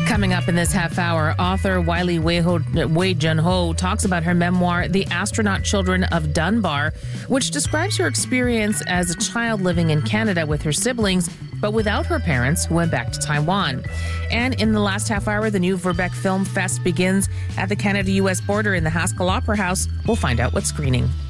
Coming up in this half hour, author Wiley Wei-Jun Ho talks about her memoir, The Astronaut Children of Dunbar, which describes her experience as a child living in Canada with her siblings, but without her parents, who went back to Taiwan. And in the last half hour, the new Verbeck Film Fest begins at the Canada-U.S. border in the Haskell Opera House. We'll find out what's screening.